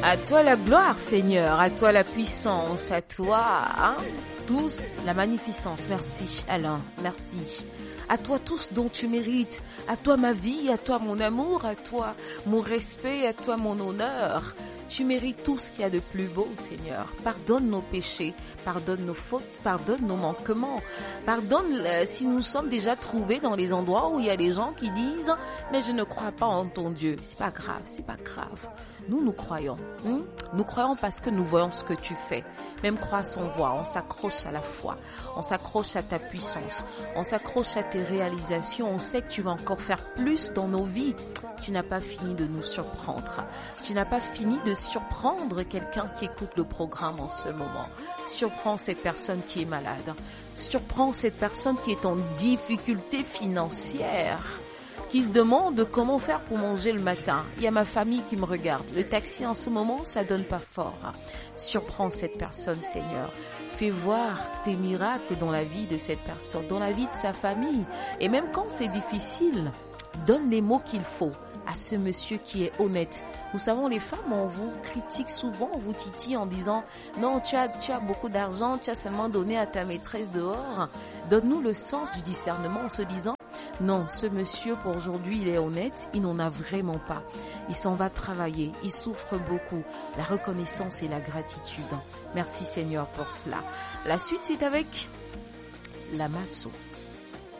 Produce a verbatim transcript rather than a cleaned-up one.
À toi la gloire, Seigneur, à toi la puissance, à toi, hein, tous la magnificence. Merci, Alain, merci. À toi tout ce dont tu mérites, à toi ma vie, à toi mon amour, à toi mon respect, à toi mon honneur. Tu mérites tout ce qu'il y a de plus beau, Seigneur. Pardonne nos péchés, pardonne nos fautes, pardonne nos manquements. Pardonne euh, si nous sommes déjà trouvés dans les endroits où il y a des gens qui disent « Mais je ne crois pas en ton Dieu ». C'est pas grave, c'est pas grave. Nous, nous croyons. Hein? Nous croyons parce que nous voyons ce que tu fais. Même croire sans voir, on s'accroche à la foi. On s'accroche à ta puissance. On s'accroche à tes réalisations. On sait que tu vas encore faire plus dans nos vies. Tu n'as pas fini de nous surprendre. Tu n'as pas fini de surprendre quelqu'un qui écoute le programme en ce moment. Surprends cette personne qui est malade. Surprends cette personne qui est en difficulté financière, qui se demande comment faire pour manger le matin. Il y a ma famille qui me regarde. Le taxi en ce moment, ça donne pas fort. Surprends cette personne, Seigneur. Fais voir tes miracles dans la vie de cette personne, dans la vie de sa famille. Et même quand c'est difficile, donne les mots qu'il faut à ce monsieur qui est honnête. Nous savons, les femmes, on vous critique souvent, on vous titille en disant « Non, tu as, tu as beaucoup d'argent, tu as seulement donné à ta maîtresse dehors. » Donne-nous le sens du discernement en se disant « Non, ce monsieur, pour aujourd'hui, il est honnête, il n'en a vraiment pas. Il s'en va travailler, il souffre beaucoup. » La reconnaissance et la gratitude. Merci Seigneur pour cela. La suite, c'est avec la Masso.